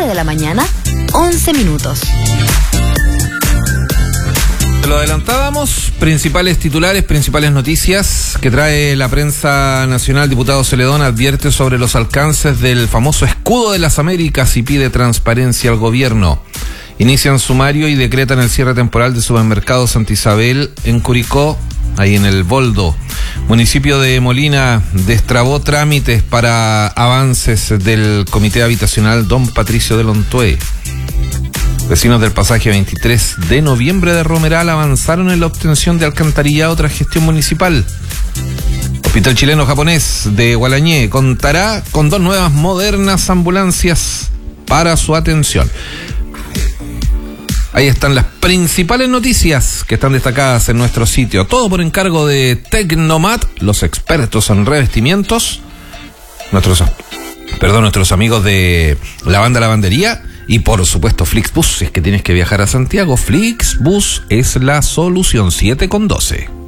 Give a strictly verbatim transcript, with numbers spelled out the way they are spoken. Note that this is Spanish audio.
once de la mañana, once minutos. Lo adelantábamos, principales titulares, principales noticias que trae la prensa nacional. Diputado Celedón advierte sobre los alcances del famoso escudo de las Américas y pide transparencia al gobierno. Inician sumario y decretan el cierre temporal de supermercado Santa Isabel en Curicó, ahí en el Boldo. Municipio de Molina destrabó trámites para avances del Comité Habitacional Don Patricio de Lontué. Vecinos del pasaje veintitrés de noviembre de Romeral avanzaron en la obtención de alcantarillado tras gestión municipal. Hospital Chileno-Japonés de Gualañé contará con dos nuevas modernas ambulancias para su atención. Ahí están las principales noticias que están destacadas en nuestro sitio. Todo por encargo de Tecnomat, los expertos en revestimientos. Nuestros, perdón, nuestros amigos de la banda Lavandería. Y por supuesto Flixbus, si es que tienes que viajar a Santiago, Flixbus es la solución. Siete con doce.